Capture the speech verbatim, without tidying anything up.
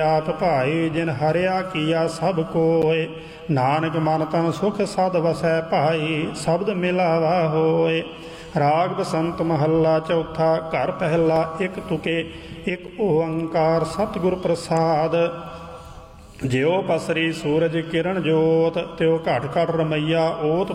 ਆਪ ਭਾਈ ਜਿਨ ਹਰਿਆ ਕੀਆ ਸਭ ਕੋਇ। ਨਾਨਕ ਮਨ ਤਨ ਸੁਖ ਸਦ ਵਸੈ ਭਾਈ ਸ਼ਬਦ ਮਿਲਾਵਾ ਹੋਏ। ਰਾਗ ਬਸੰਤ ਮਹੱਲਾ ਚੌਥਾ। ਘਰ ਪਹਿਲਾ ਇੱਕ ਤੁਕੇ ਇੱਕ ਓੰਕਾਰ ਸਤਿਗੁਰ ਪ੍ਰਸਾਦ। ਜਿਉ ਪਸਰੀ ਸੂਰਜ ਕਿਰਨ ਜੋਤ ਤਿਉ ਘਟ ਘਟ ਰਮਈਆ ਓਤ